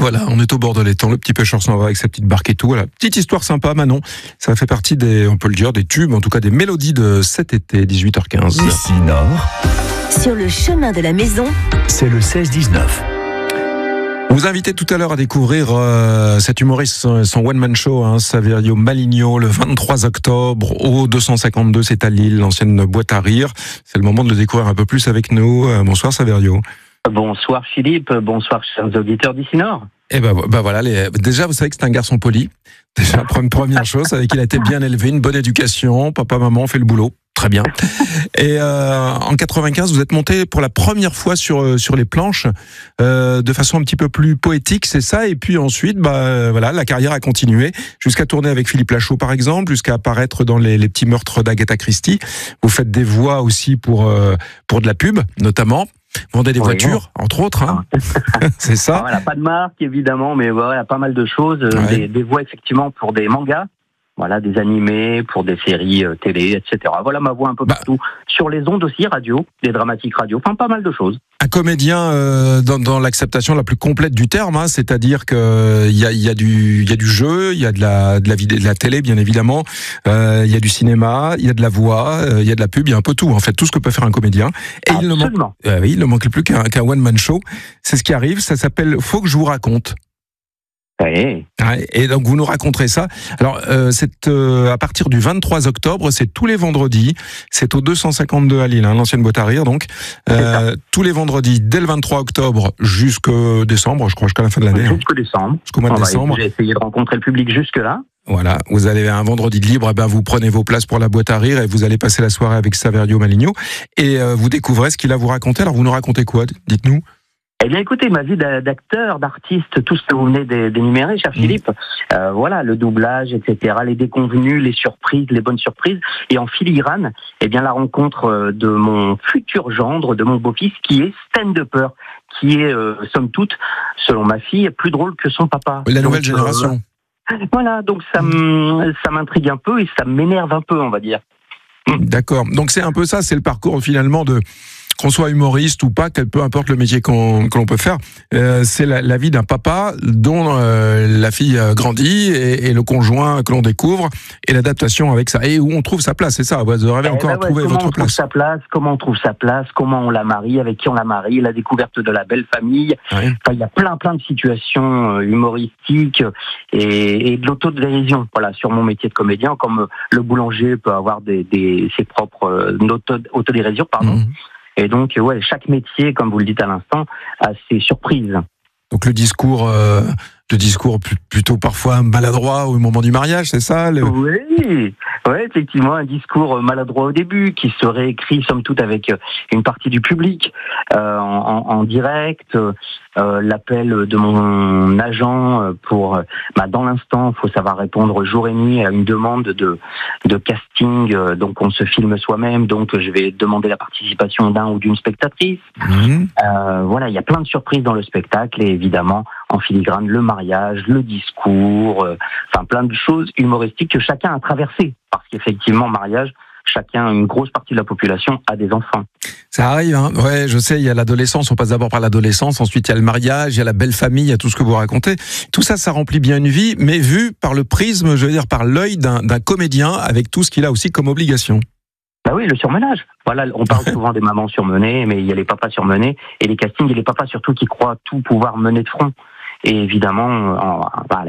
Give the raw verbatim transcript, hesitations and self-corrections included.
voilà, on est au bord de l'étang, le petit pêcheur s'en va avec sa petite barque et tout. Voilà, petite histoire sympa, Manon. Ça fait partie des, on peut le dire, des tubes, en tout cas des mélodies de cet été, dix-huit heures quinze. Ici Nord, Sur le chemin de la maison, c'est le seize dix-neuf. On vous invitez tout à l'heure à découvrir euh, cet humoriste, son, son one-man show, hein, Saverio Maligno, le vingt-trois octobre au deux cent cinquante-deux, c'est à Lille, l'ancienne boîte à rire. C'est le moment de le découvrir un peu plus avec nous. Euh, bonsoir Saverio. Bonsoir Philippe, bonsoir chers auditeurs d'Ici Nord. Eh ben, bah voilà, les... déjà vous savez que c'est un garçon poli. Déjà première chose, avec qui il a été bien élevé, une bonne éducation, papa maman fait le boulot, très bien. Et euh, en quatre-vingt-quinze, vous êtes monté pour la première fois sur sur les planches, euh, de façon un petit peu plus poétique, c'est ça. Et puis ensuite, bah voilà, la carrière a continué jusqu'à tourner avec Philippe Lachaud par exemple, jusqu'à apparaître dans les, les petits meurtres d'Agatha Christie. Vous faites des voix aussi pour euh, pour de la pub, notamment. Vendez des oui, voitures, bon. entre autres, hein. C'est ça. Voilà, pas de marque évidemment, mais voilà, pas mal de choses. Ouais. Des, des voix effectivement pour des mangas, voilà, des animés, pour des séries euh, télé, et cetera. Voilà ma voix un peu bah, partout. Sur les ondes aussi, radio, des dramatiques radio, enfin pas mal de choses. Un comédien euh, dans, dans l'acceptation la plus complète du terme, hein, c'est-à-dire que il y a, y a du, il y a du jeu, il y a de la, de la vidéo, de la télé bien évidemment, il euh, y a du cinéma, il y a de la voix, il euh, y a de la pub, il y a un peu tout en fait, tout ce que peut faire un comédien. Et il ne, manque, euh, oui, il ne manque plus qu'un, qu'un one man show. C'est ce qui arrive, ça s'appelle Faut que je vous raconte. Oui. Et donc vous nous raconterez ça. Alors euh, c'est euh, à partir du vingt-trois octobre, c'est tous les vendredis. C'est au deux cent cinquante-deux à Lille, hein, l'ancienne boîte à rire. Donc euh, tous les vendredis dès le vingt-trois octobre jusqu'au décembre, je crois, jusqu'à la fin de l'année. Jusqu'au décembre. Jusqu'au mois de décembre. J'ai essayé de rencontrer le public jusque là. Voilà, vous avez un vendredi de libre, et ben vous prenez vos places pour la boîte à rire et vous allez passer la soirée avec Saverio Maligno et euh, vous découvrez ce qu'il a à vous raconter. Alors vous nous racontez quoi ? Dites-nous. Eh bien, écoutez, ma vie d'acteur, d'artiste, tout ce que vous venez d'énumérer, cher Philippe, mmh. euh, voilà, le doublage, et cetera, les déconvenues, les surprises, les bonnes surprises, et en filigrane, eh bien, la rencontre de mon futur gendre, de mon beau-fils, qui est stand-upper, qui est, euh, somme toute, selon ma fille, plus drôle que son papa. La nouvelle donc, génération. Euh, voilà, donc ça m'intrigue un peu et ça m'énerve un peu, on va dire. Mmh. D'accord. Donc c'est un peu ça, c'est le parcours finalement de... qu'on soit humoriste ou pas, peu importe le métier qu'on, que l'on peut faire, euh, c'est la, la vie d'un papa dont euh, la fille grandit et, et le conjoint que l'on découvre et l'adaptation avec ça. Et où on trouve sa place, c'est ça, vous avez encore eh ben à trouver ouais, votre place. Comment on trouve place. sa place, comment on trouve sa place, comment on la marie, avec qui on la marie, la découverte de la belle famille. Ouais. Enfin, il y a plein plein de situations humoristiques et, et de l'autodérision. Voilà, sur mon métier de comédien, comme le boulanger peut avoir des, des, ses propres auto, autodérisions, pardon. Mmh. Et donc, ouais, chaque métier, comme vous le dites à l'instant, a ses surprises. Donc le discours, euh, le discours plutôt parfois maladroit au moment du mariage, c'est ça le... Oui, ouais, effectivement, un discours maladroit au début, qui serait écrit, somme toute, avec une partie du public, euh, en, en direct, euh, l'appel de mon agent pour, bah, dans l'instant, il faut savoir répondre jour et nuit à une demande de, de casting, donc on se filme soi-même, donc je vais demander la participation d'un ou d'une spectatrice. Mmh. Euh, voilà, il y a plein de surprises dans le spectacle, et évidemment, en filigrane, le mariage, le discours, euh, enfin plein de choses humoristiques que chacun a traversées. Parce qu'effectivement, mariage, chacun, une grosse partie de la population a des enfants. Ça arrive, hein. Ouais, je sais, il y a l'adolescence, on passe d'abord par l'adolescence, ensuite il y a le mariage, il y a la belle famille, il y a tout ce que vous racontez. Tout ça, ça remplit bien une vie, mais vu par le prisme, je veux dire, par l'œil d'un, d'un comédien, avec tout ce qu'il a aussi comme obligation. Bah oui, le surmenage. Voilà, on parle souvent des mamans surmenées, mais il y a les papas surmenés, et les castings, et les papas surtout qui croient tout pouvoir mener de front. Et évidemment, en, bah,